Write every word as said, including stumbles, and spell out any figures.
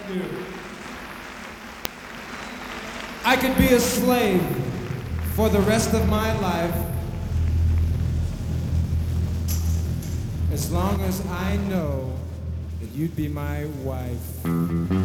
you. I could be a slave for the rest of my life as long as I know that you'd be my wife.